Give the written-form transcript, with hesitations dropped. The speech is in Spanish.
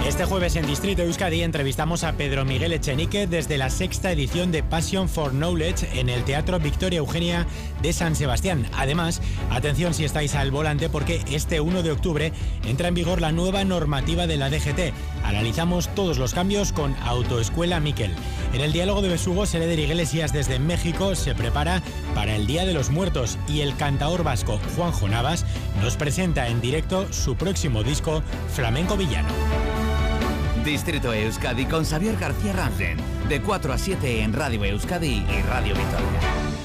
Este jueves en Distrito Euskadi entrevistamos a Pedro Miguel Echenique desde la 6ª edición de Passion for Knowledge en el Teatro Victoria Eugenia de San Sebastián. Además, atención si estáis al volante porque este 1 de octubre entra en vigor la nueva normativa de la DGT. Analizamos todos los cambios con Autoescuela Miquel. En el diálogo de Besugo, Seleder Iglesias desde México se prepara para el Día de los Muertos y el cantaor vasco Juanjo Navas nos presenta en directo su próximo disco Flamenco Villano. Distrito Euskadi con Xavier García Ramsden, de 4 a 7 en Radio Euskadi y Radio Vitoria.